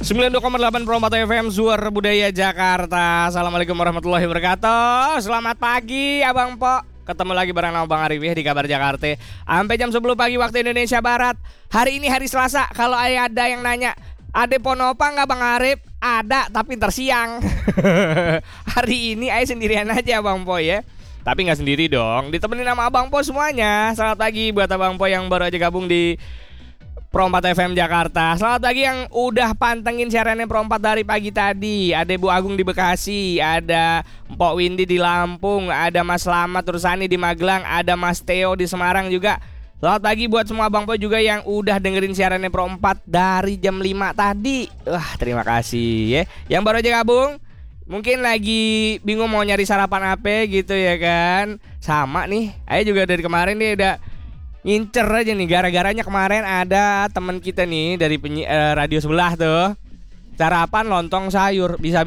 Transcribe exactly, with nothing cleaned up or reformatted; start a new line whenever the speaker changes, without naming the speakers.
sembilan puluh dua koma delapan Pro empat F M Suara Budaya Jakarta. Assalamualaikum warahmatullahi wabarakatuh. Selamat pagi Abang Po. Ketemu lagi bareng sama Bang Arif ya di Kabar Jakarta. Sampai jam sepuluh pagi waktu Indonesia Barat. Hari ini hari Selasa. Kalau ada yang nanya, Ade Ponopa nggak Bang Arif? Ada, tapi ntar siang. Hari ini Ayo sendirian aja Bang Po ya. Tapi nggak sendiri dong, ditemenin sama Abang Po semuanya. Selamat pagi buat Abang Po yang baru aja gabung di Pro empat F M Jakarta. Selamat pagi yang udah pantengin siarannya Pro empat dari pagi tadi. Ada Bu Agung di Bekasi, ada Mpok Windy di Lampung, ada Mas Slamet Rusani di Magelang, ada Mas Theo di Semarang juga. Selamat pagi buat semua Bang Po juga yang udah dengerin siarannya Pro empat dari jam lima tadi. Wah, terima kasih ya. Yang baru aja gabung, mungkin lagi bingung mau nyari sarapan apa gitu ya kan. Sama nih, Ayo juga dari kemarin nih udah ngincer aja nih. Gara-garanya kemarin ada teman kita nih dari penyi- eh, radio sebelah tuh, sarapan lontong sayur. Bisa